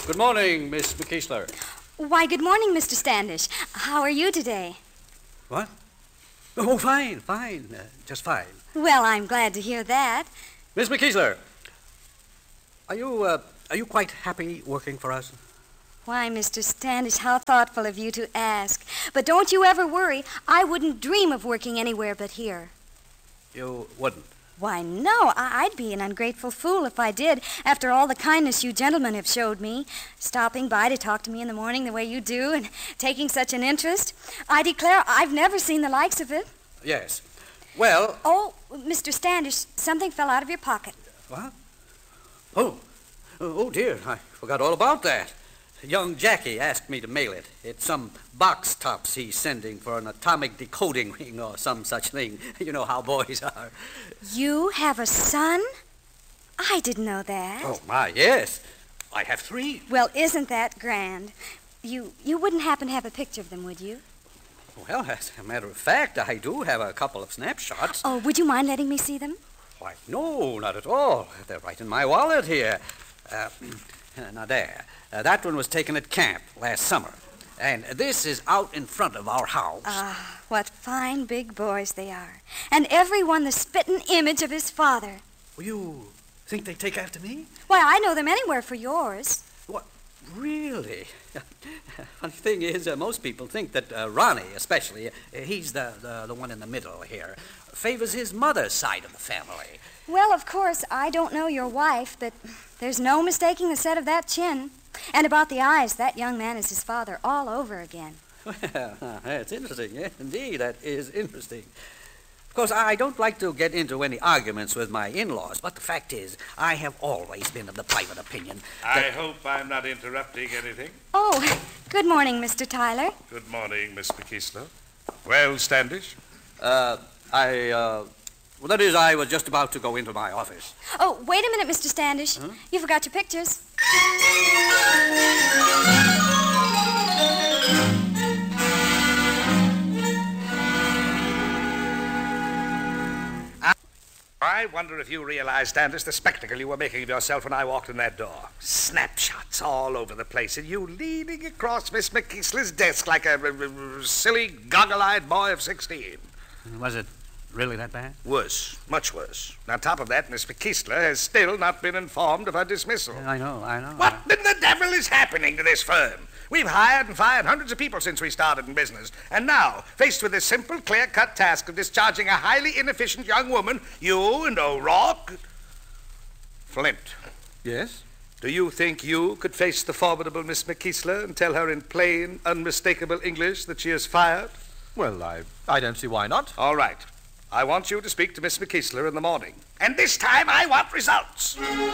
Good morning, Miss McKeesler. Why, good morning, Mr. Standish. How are you today? What? Oh, fine. Just fine. Well, I'm glad to hear that. Miss McKeesler, are you quite happy working for us? Why, Mr. Standish, how thoughtful of you to ask. But don't you ever worry. I wouldn't dream of working anywhere but here. You wouldn't? Why, no. I'd be an ungrateful fool if I did, after all the kindness you gentlemen have showed me, stopping by to talk to me in the morning the way you do and taking such an interest. I declare I've never seen the likes of it. Yes. Well... Oh, Mr. Standish, something fell out of your pocket. What? Oh, dear. I forgot all about that. Young Jackie asked me to mail it. It's some box tops he's sending for an atomic decoding ring or some such thing. You know how boys are. You have a son? I didn't know that. Oh, my, yes. I have 3. Well, isn't that grand? You wouldn't happen to have a picture of them, would you? Well, as a matter of fact, I do have a couple of snapshots. Oh, would you mind letting me see them? Why, no, not at all. They're right in my wallet here. Now, there. That one was taken at camp last summer. And this is out in front of our house. Ah, what fine big boys they are. And every one the spittin' image of his father. Well, you think they take after me? Why, I know them anywhere for yours. What? Really? Funny thing is, most people think that Ronnie, especially, he's the one in the middle here, favors his mother's side of the family. Well, of course, I don't know your wife, but there's no mistaking the set of that chin. And about the eyes, that young man is his father all over again. Well, that's interesting. Yeah, indeed, that is interesting. Of course, I don't like to get into any arguments with my in-laws, but the fact is, I have always been of the private opinion that... I hope I'm not interrupting anything. Oh, good morning, Mr. Tyler. Good morning, Miss McKeesler. Well, Standish? Well, that is, I was just about to go into my office. Oh, wait a minute, Mr. Standish. Huh? You forgot your pictures. I wonder if you realize, Standish, the spectacle you were making of yourself when I walked in that door. Snapshots all over the place, and you leaning across Miss McKeesler's desk like a silly, goggle-eyed boy of 16. Was it really that bad? Worse. Much worse. On top of that, Miss McKeesler has still not been informed of her dismissal. I know. What in the devil is happening to this firm? We've hired and fired hundreds of people since we started in business. And now, faced with this simple, clear-cut task of discharging a highly inefficient young woman, you and O'Rourke... Flint. Yes? Do you think you could face the formidable Miss McKeesler and tell her in plain, unmistakable English that she is fired? Well, I don't see why not. All right. I want you to speak to Miss McKeesler in the morning. And this time I want results.